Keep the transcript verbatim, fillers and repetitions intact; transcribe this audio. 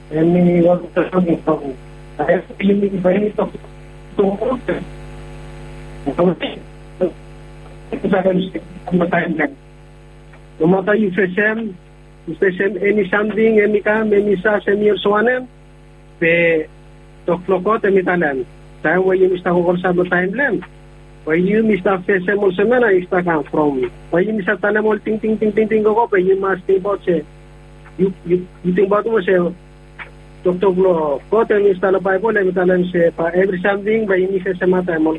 Any one something from I have feeling very to to Umata yufesem, yufesem any something, any kam, any sa senior swanem, pe toklokot emitanem. Time where you Mister Hogorsabo time lem. Where you Mister Fesem also man I start come from. Where you Mister Tanemol ting ting ting ting ting go up, you must think about say. You you you think about what say Doctor Glo, got and Mister Bible, emitanem say every something by you Mister Semata